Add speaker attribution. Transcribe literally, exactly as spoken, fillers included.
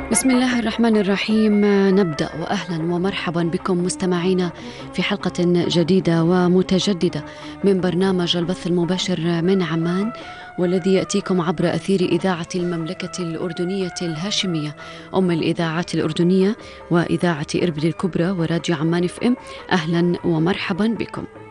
Speaker 1: بسم الله الرحمن الرحيم. نبدأ وأهلا ومرحبا بكم مستمعينا في حلقة جديدة ومتجددة من برنامج البث المباشر من عمان، والذي يأتيكم عبر أثير إذاعة المملكة الأردنية الهاشمية أم الإذاعات الأردنية وإذاعة إربد الكبرى وراديو عمان اف ام. أهلا ومرحبا بكم.